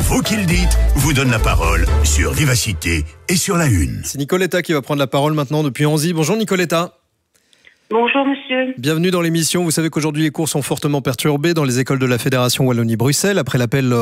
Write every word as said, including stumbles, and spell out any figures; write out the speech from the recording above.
Vous qui le dites vous donne la parole sur Vivacité et sur la Une. C'est Nicoletta qui va prendre la parole maintenant depuis Anzy. Bonjour Nicoletta. Bonjour monsieur. Bienvenue dans l'émission. Vous savez qu'aujourd'hui les cours sont fortement perturbés dans les écoles de la Fédération Wallonie-Bruxelles après l'appel